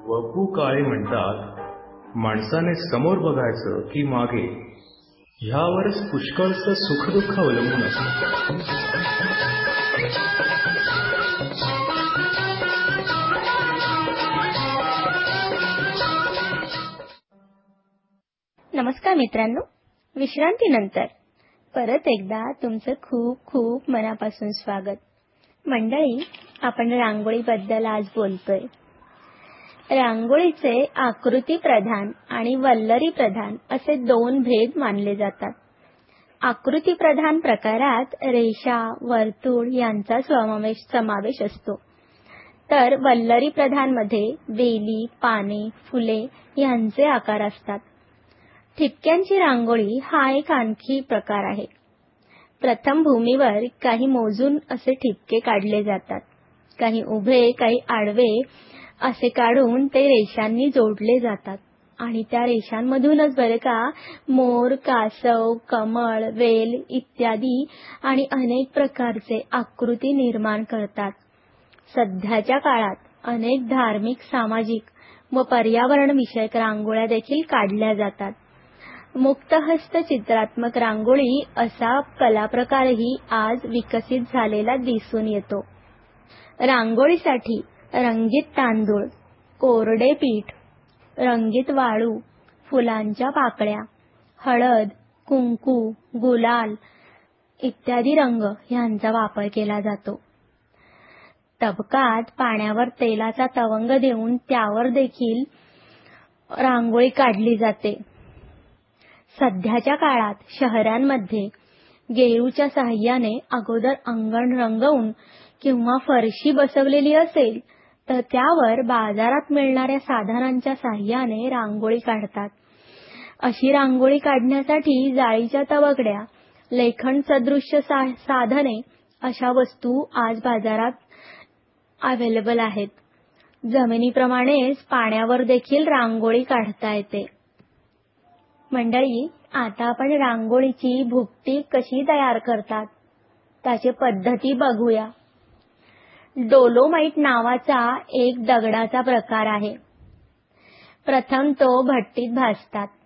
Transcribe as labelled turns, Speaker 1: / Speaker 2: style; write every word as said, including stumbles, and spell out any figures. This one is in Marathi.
Speaker 1: वपू काळे म्हणतात, माणसाने समोर बघायचं की मागे, ह्यावरच पुष्कळचं सुखदुःख अवलंबून असतं.
Speaker 2: नमस्कार मित्रांनो, विश्रांतीनंतर परत एकदा तुमचं खूप खूप मनापासून स्वागत. मंडळी, आपण रांगोळीबद्दल आज बोलतोय. रांगोळीचे आकृती प्रधान आणि वल्लरी प्रधान असे दोन भेद मानले जातात. आकृती प्रधान प्रकारात रेषा, वर्तुळ यांचा समावेश समावेश असतो, तर वल्लरी प्रधान मध्ये वेली, पाने, फुले यांचे आकार असतात. ठिपक्यांची रांगोळी हा एक आणखी प्रकार आहे. प्रथम भूमीवर काही मोजून असे ठिपके काढले जातात. काही उभे, काही आडवे असे काढून ते रेषांनी जोडले जातात आणि त्या रेषांमधूनच बरे का मोर, कासव, कमळ, वेल इत्यादी आणि अनेक प्रकारचे आकृती निर्माण करतात. सध्याच्या काळात अनेक धार्मिक, सामाजिक व पर्यावरण विषयक रांगोळ्या देखील काढल्या जातात. मुक्तहस्त चित्रात्मक रांगोळी असा कलाप्रकारही आज विकसित झालेला दिसून येतो. रांगोळीसाठी रंगीत तांदूळ, कोरडे पीठ, रंगीत वाळू, फुलांच्या पाकळ्या, हळद, कुंकू, गुलाल इत्यादी रंग यांचा वापर केला जातो. तबकात पाण्यावर तेलाचा तवंग देऊन त्यावर देखील रांगोळी काढली जाते. सध्याच्या काळात शहरांमध्ये गेरूच्या साहाय्याने अगोदर अंगण रंगवून किंवा फरशी बसवलेली असेल तर त्यावर बाजारात मिळणाऱ्या साधनांच्या साहाय्याने रांगोळी काढतात. अशी रांगोळी काढण्यासाठी जाळीच्या तवगड्या, लेखन सदृश्य साधने अशा वस्तू आज बाजारात अवेलेबल आहेत. जमिनीप्रमाणेच पाण्यावर देखील रांगोळी काढता येते. मंडळी, आता आपण रांगोळीची भुकटी कशी तयार करतात त्याची पद्धती बघूया. डोलोमाइट नावाचा एक दगडाचा प्रकार आहे. प्रथम तो भट्टीत भाजतात.